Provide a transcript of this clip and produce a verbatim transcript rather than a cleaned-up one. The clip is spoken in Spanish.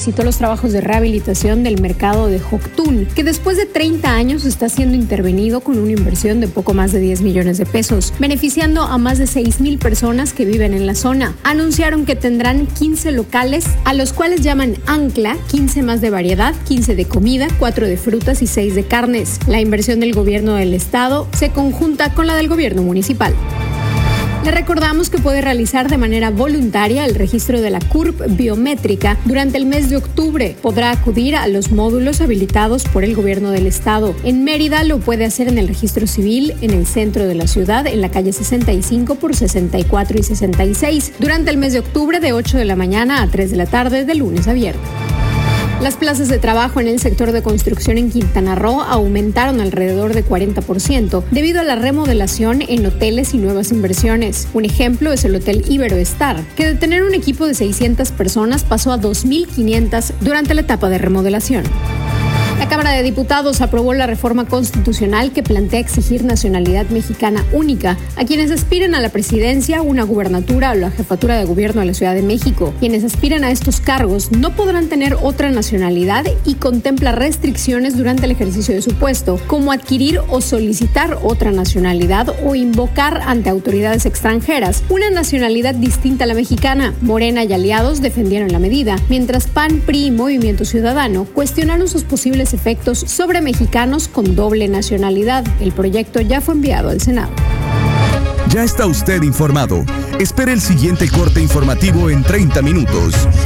visitó los trabajos de rehabilitación del mercado de Joctún, que después de treinta años está siendo intervenido con una inversión de poco más de diez millones de pesos, beneficiando a más de seis mil personas que viven en la zona. Anunciaron que tendrán quince locales, a los cuales llaman Ancla, quince más de variedad, quince de comida, cuatro de frutas y seis de carnes. La inversión del gobierno del estado se conjunta con la del gobierno municipal. Le recordamos que puede realizar de manera voluntaria el registro de la C U R P biométrica durante el mes de octubre. Podrá acudir a los módulos habilitados por el gobierno del estado. En Mérida lo puede hacer en el registro civil en el centro de la ciudad, en la calle sesenta y cinco por sesenta y cuatro y sesenta y seis, durante el mes de octubre de ocho de la mañana a tres de la tarde, de lunes a viernes. Las plazas de trabajo en el sector de construcción en Quintana Roo aumentaron alrededor de cuarenta por ciento debido a la remodelación en hoteles y nuevas inversiones. Un ejemplo es el Hotel Iberoestar, que de tener un equipo de seiscientas personas pasó a dos mil quinientas durante la etapa de remodelación. La Cámara de Diputados aprobó la reforma constitucional que plantea exigir nacionalidad mexicana única a quienes aspiren a la presidencia, una gubernatura o la jefatura de gobierno de la Ciudad de México. Quienes aspiren a estos cargos no podrán tener otra nacionalidad y contempla restricciones durante el ejercicio de su puesto, como adquirir o solicitar otra nacionalidad o invocar ante autoridades extranjeras una nacionalidad distinta a la mexicana. Morena y aliados defendieron la medida, mientras P A N, P R I y Movimiento Ciudadano cuestionaron sus posibles efectos sobre mexicanos con doble nacionalidad. El proyecto ya fue enviado al Senado. Ya está usted informado. Espere el siguiente corte informativo en treinta minutos.